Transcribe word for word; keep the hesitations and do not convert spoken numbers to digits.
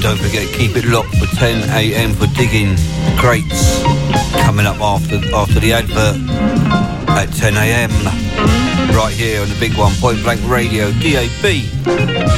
don't forget, keep it locked for ten a.m. for Digging Crates. Coming up after after the advert at ten a.m. right here on the big one, Point Blank Radio, D A B.